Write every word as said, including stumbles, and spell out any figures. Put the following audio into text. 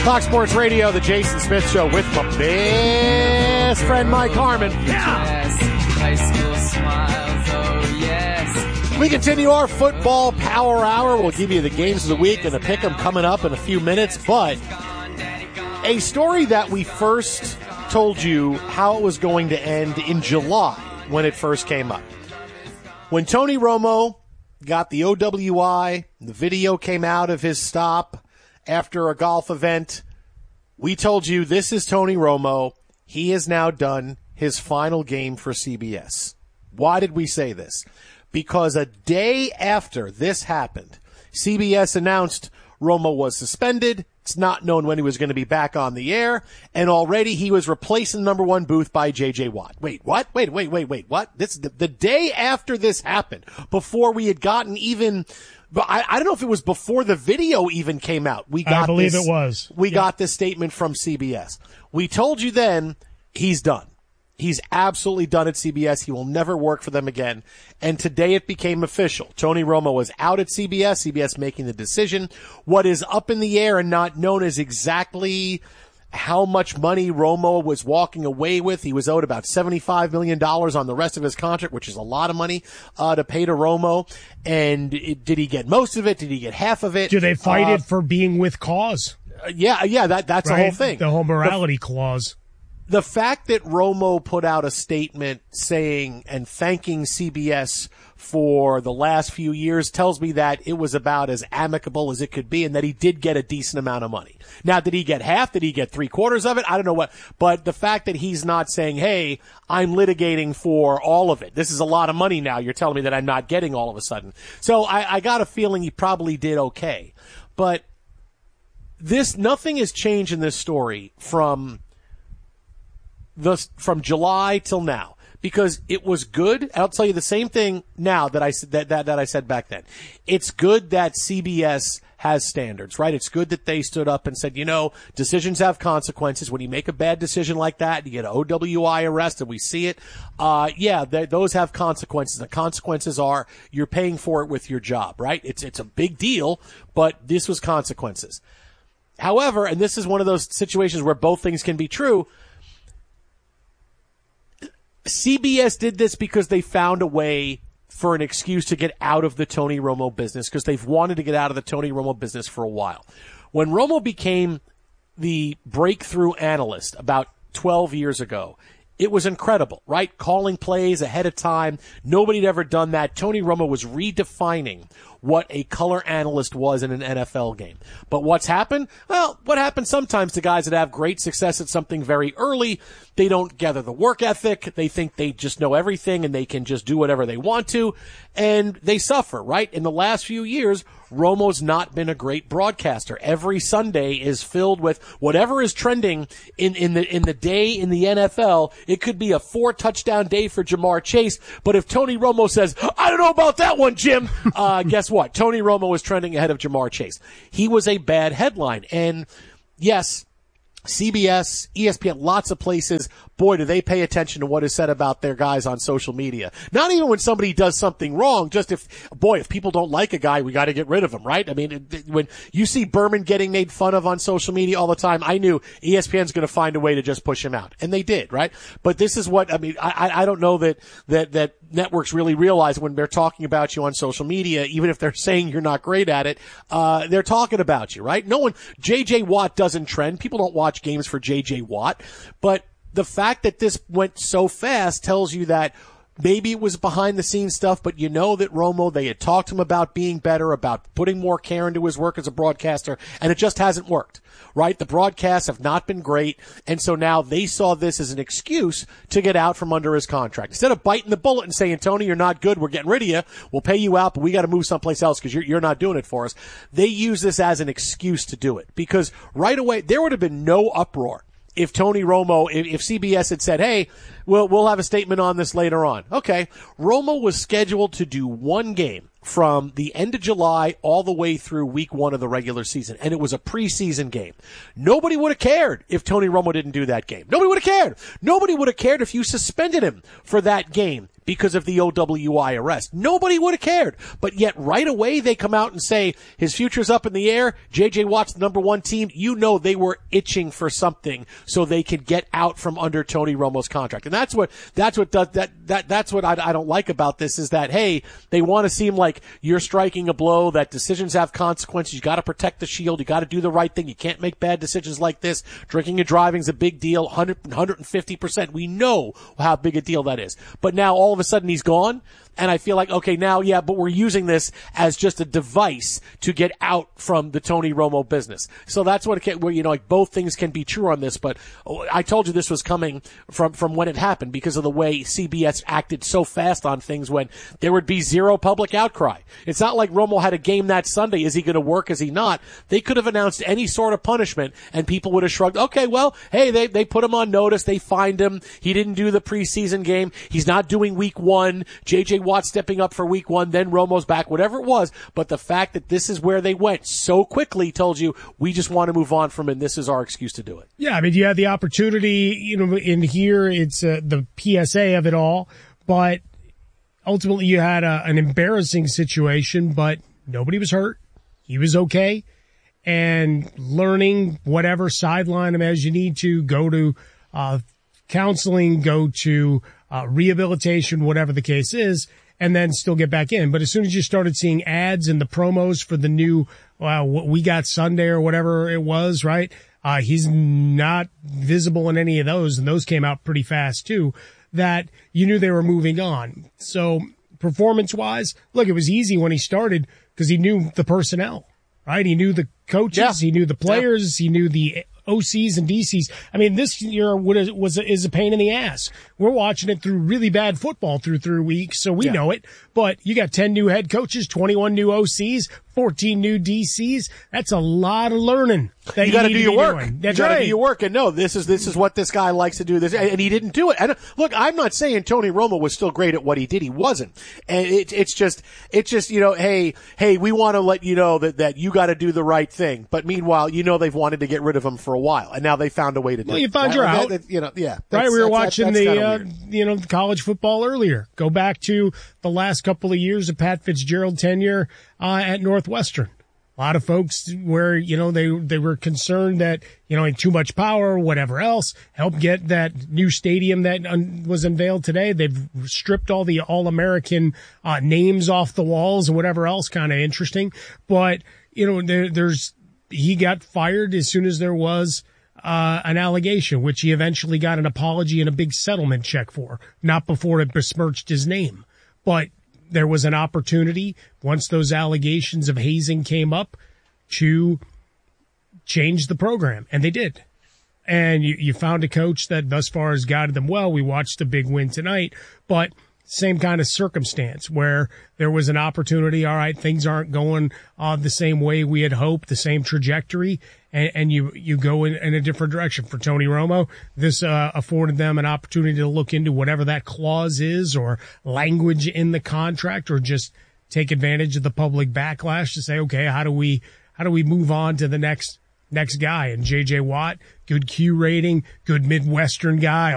Fox Sports Radio, the Jason Smith Show with my best friend Mike Harmon. Yes, high school smiles, oh yes. We continue our football power hour. We'll give you the games of the week and the pick 'em coming up in a few minutes. But a story that we first told you how it was going to end in July when it first came up. When Tony Romo got the O W I, the video came out of his stop after a golf event, we told you this is Tony Romo. He has now done his final game for C B S. Why did we say this? Because a day after this happened, C B S announced Romo was suspended. It's not known when he was going to be back on the air, and already he was replacing number one booth by J J Watt. Wait, what? Wait, wait, wait, wait, what? This the, the day after this happened, before we had gotten even, but I, I don't know if it was before the video even came out. We got I believe this, it was. We yeah. got this statement from C B S. We told you then he's done. He's absolutely done at C B S. He will never work for them again. And today it became official. Tony Romo was out at C B S, C B S making the decision. What is up in the air and not known is exactly how much money Romo was walking away with. He was owed about seventy-five million dollars on the rest of his contract, which is a lot of money uh, to pay to Romo. And it, did he get most of it? Did he get half of it? Do they fight uh, it for being with cause? Yeah, yeah, that that's right? the whole thing. The whole morality the, clause. The fact that Romo put out a statement saying and thanking C B S for the last few years tells me that it was about as amicable as it could be and that he did get a decent amount of money. Now, did he get half? Did he get three quarters of it? I don't know what. But the fact that he's not saying, hey, I'm litigating for all of it. This is a lot of money now. You're telling me that I'm not getting all of a sudden. So I, I got a feeling he probably did okay. But this, nothing has changed in this story from The, from July till now, because it was good. I'll tell you the same thing now that I said that, that, that I said back then. It's good that C B S has standards, right? It's good that they stood up and said, you know, decisions have consequences. When you make a bad decision like that, you get an O W I arrest, and we see it. Uh, yeah, those have consequences. The consequences are you're paying for it with your job, right? It's, it's a big deal, but this was consequences. However, and this is one of those situations where both things can be true, C B S did this because they found a way for an excuse to get out of the Tony Romo business, because they've wanted to get out of the Tony Romo business for a while. When Romo became the breakthrough analyst about twelve years ago, it was incredible, right? Calling plays ahead of time. Nobody had ever done that. Tony Romo was redefining what a color analyst was in an N F L game. But what's happened? Well, what happens sometimes to guys that have great success at something very early, they don't gather the work ethic. They think they just know everything and they can just do whatever they want to, and they suffer, right? In the last few years, Romo's not been a great broadcaster. Every Sunday is filled with whatever is trending in, in the, in the day in the N F L. It could be a four touchdown day for Jamar Chase, but if Tony Romo says, I don't know about that one, Jim, uh, guess what? Tony Romo was trending ahead of Jamar Chase. He was a bad headline. And yes, C B S, E S P N, lots of places, boy, do they pay attention to what is said about their guys on social media. Not even when somebody does something wrong, just if, boy, if people don't like a guy, we got to get rid of him, right? I mean, it, it, when you see Berman getting made fun of on social media all the time, I knew E S P N's going to find a way to just push him out. And they did, right? But this is what, I mean, I, I don't know that, that, that networks really realize when they're talking about you on social media, even if they're saying you're not great at it, uh, they're talking about you, right? No one, J J Watt doesn't trend. People don't watch games for J J Watt, but the fact that this went so fast tells you that maybe it was behind the scenes stuff, but you know that Romo, they had talked to him about being better, about putting more care into his work as a broadcaster, and it just hasn't worked, right? The broadcasts have not been great, and so now they saw this as an excuse to get out from under his contract. Instead of biting the bullet and saying, Tony, you're not good, we're getting rid of you, we'll pay you out, but we got to move someplace else because you're, you're not doing it for us. They use this as an excuse to do it, because right away, there would have been no uproar if Tony Romo, if, if C B S had said, hey, we'll, we'll have a statement on this later on. Okay. Romo was scheduled to do one game from the end of July all the way through week one of the regular season, and it was a preseason game. Nobody would have cared if Tony Romo didn't do that game. Nobody would have cared. Nobody would have cared if you suspended him for that game, because of the O W I arrest. Nobody would have cared. But yet right away they come out and say his future's up in the air. J J Watt's the number one team. You know they were itching for something so they could get out from under Tony Romo's contract. And that's what, that's what does, that, that, that's what I, I don't like about this is that, hey, they want to seem like you're striking a blow, that decisions have consequences. You got to protect the shield. You got to do the right thing. You can't make bad decisions like this. Drinking and driving is a big deal. one hundred, one hundred fifty percent. We know how big a deal that is. But now all of a sudden he's gone. And I feel like, okay, now, yeah, but we're using this as just a device to get out from the Tony Romo business. So that's what it can, where, you know, like both things can be true on this, but I told you this was coming from, from when it happened because of the way C B S acted so fast on things when there would be zero public outcry. It's not like Romo had a game that Sunday. Is he going to work? Is he not? They could have announced any sort of punishment and people would have shrugged, okay, well, hey, they, they put him on notice. They fined him. He didn't do the preseason game. He's not doing week one. J J Watt stepping up for week one, then Romo's back, whatever it was. But the fact that this is where they went so quickly told you we just want to move on from it, and this is our excuse to do it. Yeah, I mean, you had the opportunity, you know, in here, it's uh, the P S A of it all, but ultimately you had a, an embarrassing situation, but nobody was hurt. He was okay. And learning whatever, sideline him as you need to, go to uh, counseling, go to uh, rehabilitation, whatever the case is, and then still get back in. But as soon as you started seeing ads and the promos for the new, uh, what We Got Sunday or whatever it was, right? Uh, he's not visible in any of those, and those came out pretty fast too, that you knew they were moving on. So performance-wise, look, it was easy when he started because he knew the personnel, right? He knew the coaches, yeah. He knew the players, yeah. He knew the O Cs and D Cs. I mean, this year was, was is a pain in the ass. We're watching it through really bad football through three weeks, so we yeah. know it. But you got ten new head coaches, twenty-one new O Cs, fourteen new D Cs. That's a lot of learning. That you got to do your work. Doing. That's you got to right. do your work. And no, this is this is what this guy likes to do. This, and he didn't do it. And look, I'm not saying Tony Romo was still great at what he did. He wasn't. And it, it's just, it's just, you know, hey, hey, we want to let you know that that you got to do the right thing. But meanwhile, you know, they've wanted to get rid of him for a while, and now they found a way to do it. Well, you found your out. That, that, you know, yeah. Right. We were watching the, uh, you know, college football earlier. Go back to the last couple of years of Pat Fitzgerald tenure uh, at Northwestern. A lot of folks where, you know, they, they were concerned that, you know, too much power, whatever else, helped get that new stadium that un- was unveiled today. They've stripped all the All-American, uh, names off the walls and whatever else, kind of interesting. But, you know, there, there's, he got fired as soon as there was, uh, an allegation, which he eventually got an apology and a big settlement check for, not before it besmirched his name. But there was an opportunity, once those allegations of hazing came up, to change the program, and they did. And you, you found a coach that thus far has guided them well. We watched the big win tonight, but same kind of circumstance where there was an opportunity. All right, things aren't going uh, the same way we had hoped, the same trajectory, and, and you you go in, in a different direction. For Tony Romo, this uh, afforded them an opportunity to look into whatever that clause is or language in the contract, or just take advantage of the public backlash to say, okay, how do we how do we move on to the next next guy? And J J Watt, good Q rating, good Midwestern guy.